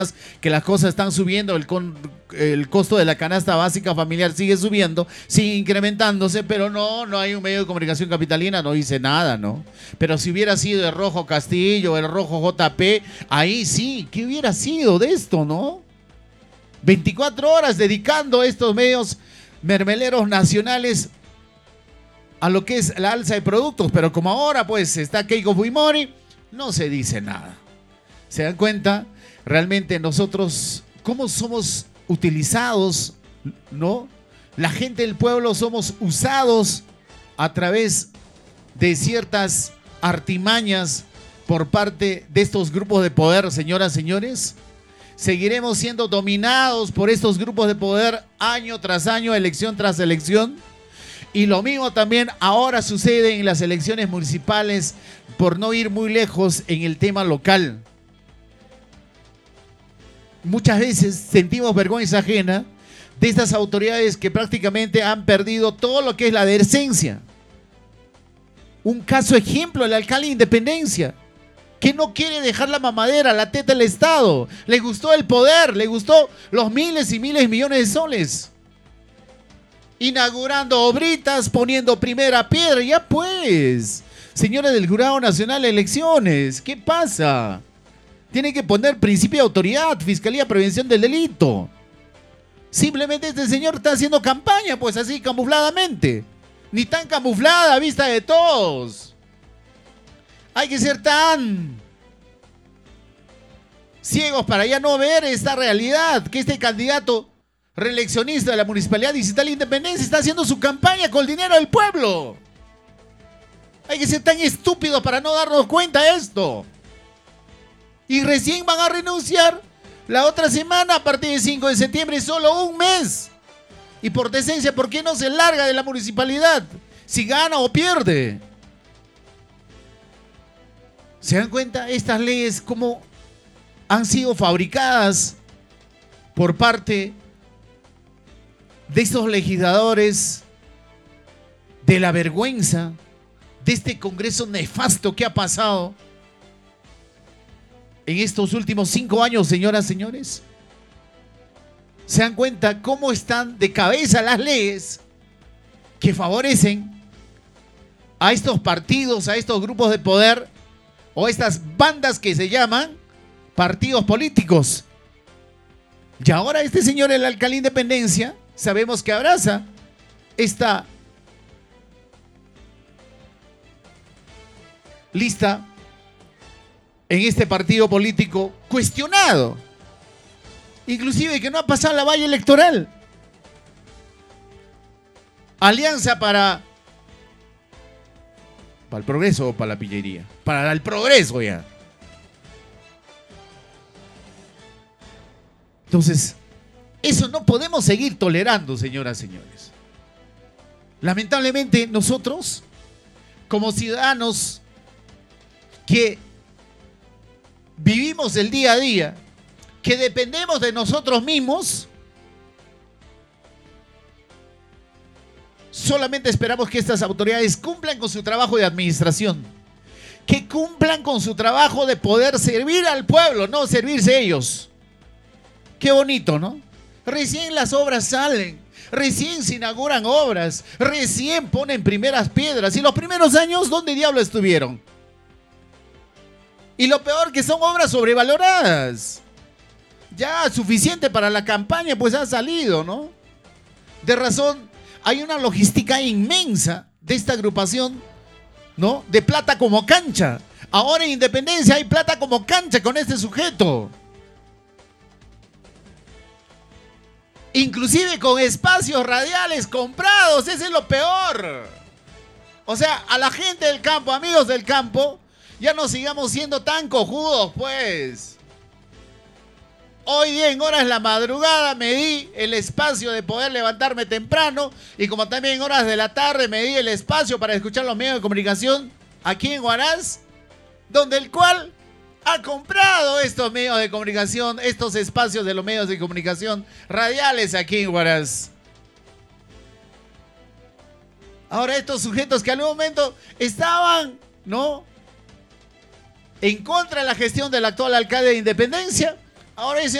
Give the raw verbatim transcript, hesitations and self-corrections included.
que las cosas están subiendo, el, con, el costo de la canasta básica familiar sigue subiendo, sigue incrementándose, pero no, no hay un medio de comunicación capitalina, no dice nada, ¿no? Pero si hubiera sido el Rojo Castillo, el Rojo J P, ahí sí, ¿qué hubiera sido de esto, no? veinticuatro horas dedicando estos medios mermeleros nacionales a lo que es la alza de productos, pero como ahora pues está Keiko Fujimori, no se dice nada. ¿Se dan cuenta? Realmente nosotros, ¿cómo somos utilizados, no? La gente del pueblo somos usados a través de ciertas artimañas por parte de estos grupos de poder, señoras, señores. Seguiremos siendo dominados por estos grupos de poder año tras año, elección tras elección. Y lo mismo también ahora sucede en las elecciones municipales, por no ir muy lejos en el tema local. Muchas veces sentimos vergüenza ajena de estas autoridades que prácticamente han perdido todo lo que es la decencia. Un caso ejemplo, el alcalde de Independencia, que no quiere dejar la mamadera, la teta del Estado. Le gustó el poder, le gustó los miles y miles de millones de soles. Inaugurando obritas, poniendo primera piedra. Ya pues, señores del Jurado Nacional de Elecciones, ¿qué pasa? Tiene que poner principio de autoridad, Fiscalía de Prevención del Delito. Simplemente este señor está haciendo campaña, pues así, camufladamente. Ni tan camuflada a vista de todos. Hay que ser tan ciegos para ya no ver esta realidad, que este candidato reeleccionista de la Municipalidad Distrital de Independencia está haciendo su campaña con el dinero del pueblo. Hay que ser tan estúpidos para no darnos cuenta de esto. Y recién van a renunciar la otra semana a partir del cinco de septiembre, solo un mes. Y por decencia, ¿por qué no se larga de la municipalidad? Si gana o pierde. ¿Se dan cuenta? Estas leyes cómo han sido fabricadas por parte de estos legisladores, de la vergüenza, de este Congreso nefasto que ha pasado en estos últimos cinco años, señoras y señores. ¿Se dan cuenta cómo están de cabeza las leyes que favorecen a estos partidos, a estos grupos de poder o estas bandas que se llaman partidos políticos? Y ahora este señor, el alcalde de Independencia, sabemos que abraza esta lista en este partido político cuestionado, inclusive que no ha pasado la valla electoral. Alianza para para el progreso o para la pillería, para el progreso ya. Entonces, eso no podemos seguir tolerando, señoras y señores. Lamentablemente nosotros, como ciudadanos que vivimos el día a día, que dependemos de nosotros mismos, solamente esperamos que estas autoridades cumplan con su trabajo de administración, que cumplan con su trabajo de poder servir al pueblo, no servirse ellos. Qué bonito, ¿no? Recién las obras salen, recién se inauguran obras, recién ponen primeras piedras. ¿Y los primeros años dónde diablo estuvieron? Y lo peor, que son obras sobrevaloradas. Ya suficiente para la campaña, pues ha salido, ¿no? De razón, hay una logística inmensa de esta agrupación, ¿no? De plata como cancha. Ahora en Independencia hay plata como cancha con este sujeto. Inclusive con espacios radiales comprados, ese es lo peor. O sea, a la gente del campo, amigos del campo, ya no sigamos siendo tan cojudos, pues. Hoy día en horas de la madrugada me di el espacio de poder levantarme temprano y como también en horas de la tarde me di el espacio para escuchar los medios de comunicación aquí en Huaraz, donde el cual ha comprado estos medios de comunicación, estos espacios de los medios de comunicación radiales aquí en Huaraz. Ahora estos sujetos que al momento estaban, ¿no?, en contra de la gestión del actual alcalde de Independencia, Ahora dice